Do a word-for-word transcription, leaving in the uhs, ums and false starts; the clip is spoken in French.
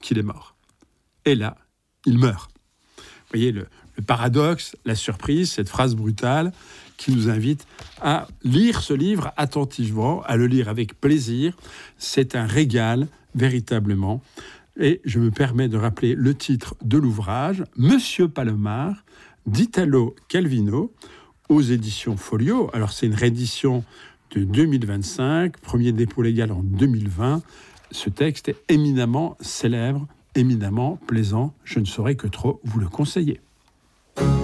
qu'il est mort. Et là, il meurt. Vous voyez le, le paradoxe, la surprise, cette phrase brutale qui nous invite à lire ce livre attentivement, à le lire avec plaisir. C'est un régal, véritablement. Et je me permets de rappeler le titre de l'ouvrage, Monsieur Palomar, d'Italo Calvino, aux éditions Folio. Alors, c'est une réédition de deux mille vingt-cinq, premier dépôt légal en deux mille vingt. Ce texte est éminemment célèbre, éminemment plaisant. Je ne saurais que trop vous le conseiller.